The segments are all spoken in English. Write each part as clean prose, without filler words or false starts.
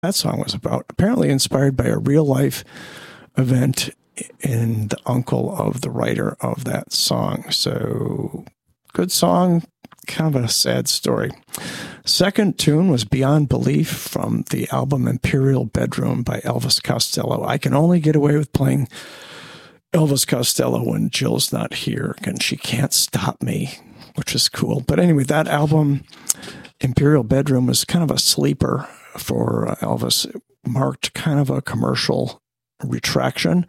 that song was about. Apparently inspired by a real life event in the uncle of the writer of that song. So good song, kind of a sad story. Second tune was Beyond Belief from the album Imperial Bedroom by Elvis Costello. I can only get away with playing Elvis Costello when Jill's not here, and she can't stop me, which is cool. But anyway, that album, Imperial Bedroom, was kind of a sleeper for Elvis. It marked kind of a commercial retraction.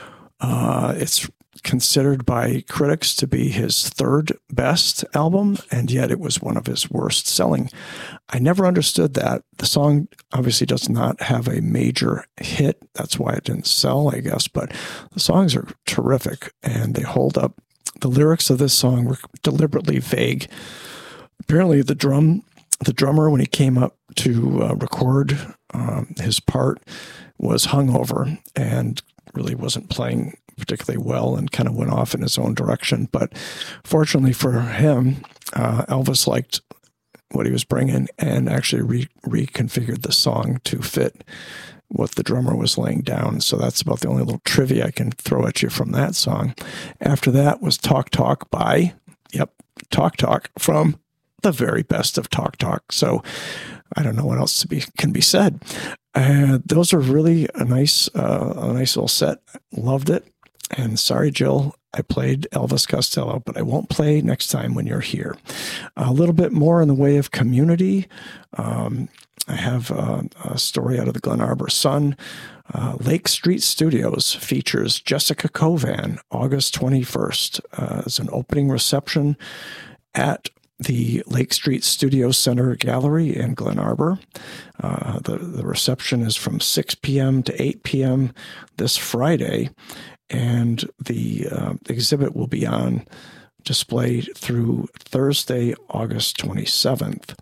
It's considered by critics to be his third best album, and yet it was one of his worst selling. I never understood that. The song obviously does not have a major hit. That's why it didn't sell, I guess, but the songs are terrific and they hold up. The lyrics of this song were deliberately vague. Apparently the drummer, when he came up to record his part, was hungover and really wasn't playing particularly well and kind of went off in his own direction. But fortunately for him, Elvis liked what he was bringing and actually reconfigured the song to fit what the drummer was laying down. So that's about the only little trivia I can throw at you from that song. After that was Talk Talk by, Talk Talk from the very best of Talk Talk. So I don't know what else can be said. Those are really a nice little set. Loved it. And sorry, Jill, I played Elvis Costello, but I won't play next time when you're here. A little bit more in the way of community. I have a story out of the Glen Arbor Sun. Lake Street Studios features Jessica Covan, August 21st, as an opening reception at the Lake Street Studio Center Gallery in Glen Arbor. The reception is from 6 p.m. to 8 p.m. this Friday, and the exhibit will be on display through Thursday, August 27th.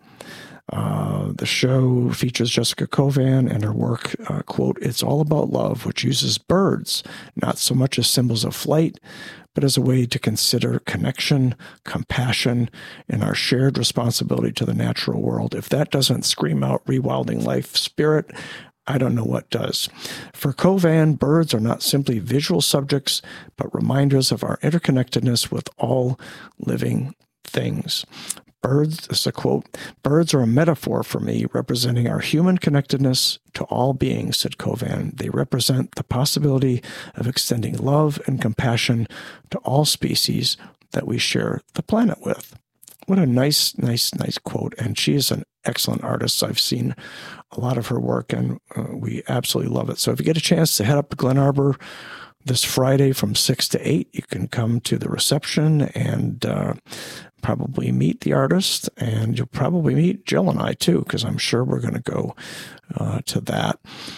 The show features Jessica Covan and her work, quote, "It's all about love," which uses birds, not so much as symbols of flight, but as a way to consider connection, compassion, and our shared responsibility to the natural world. If that doesn't scream out rewilding life spirit, I don't know what does. For Covan, birds are not simply visual subjects, but reminders of our interconnectedness with all living things. Birds, this is a quote, "Birds are a metaphor for me, representing our human connectedness to all beings," said Covan. "They represent the possibility of extending love and compassion to all species that we share the planet with." What a nice quote. And she is an excellent artist. I've seen a lot of her work, and we absolutely love it. So if you get a chance to head up to Glen Arbor this Friday from 6 to 8, you can come to the reception and probably meet the artist, and you'll probably meet Jill and I too, because I'm sure we're going to go to that.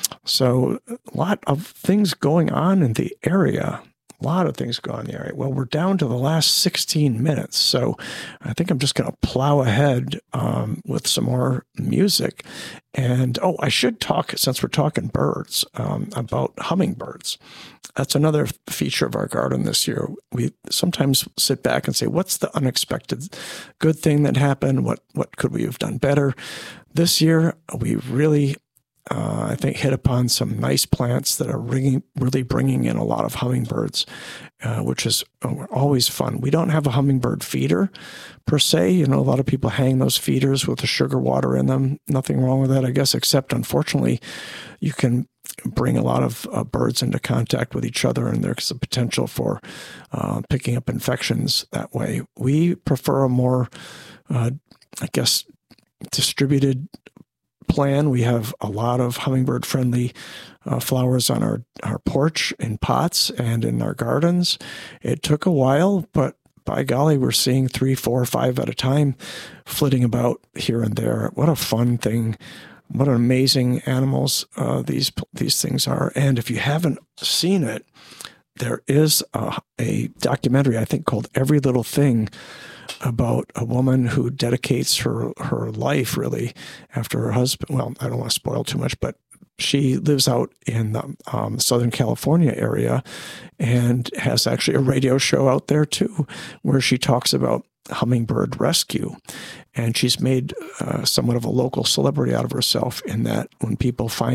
So a lot of things going on in the area. Well, we're down to the last 16 minutes, so I think I'm just going to plow ahead with some more music. And, I should talk, since we're talking birds, about hummingbirds. That's another feature of our garden this year. We sometimes sit back and say, what's the unexpected good thing that happened? What could we have done better? This year, we really I think hit upon some nice plants that are really bringing in a lot of hummingbirds, which is always fun. We don't have a hummingbird feeder per se. A lot of people hang those feeders with the sugar water in them. Nothing wrong with that, I guess, except unfortunately you can bring a lot of birds into contact with each other, and there's a potential for picking up infections that way. We prefer a more, distributed plan. We have a lot of hummingbird-friendly flowers on our porch in pots and in our gardens. It took a while, but by golly, we're seeing 3, 4, 5 at a time flitting about here and there. What a fun thing. What an amazing animals these things are. And if you haven't seen it, there is a documentary, I think, called Every Little Thing, about a woman who dedicates her life, really, after her husband. Well, I don't want to spoil too much, but she lives out in the Southern California area and has actually a radio show out there, too, where she talks about hummingbird rescue. And she's made somewhat of a local celebrity out of herself in that when people find